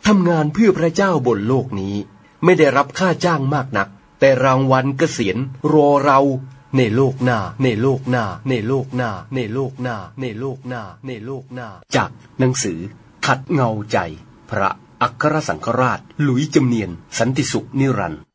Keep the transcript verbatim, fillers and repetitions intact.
ทำงานเพื่อพระเจ้าบนโลกนี้ไม่ได้รับค่าจ้างมากนักแต่รางวัลเกษียณรอเราในโลกหน้าในโลกหน้าในโลกหน้าในโลกหน้าในโลกหน้าในโลกหน้าจากหนังสือขัดเงาใจพระอัครสังฆราชหลุยส์จำเนียนสันติสุขนิรันดร์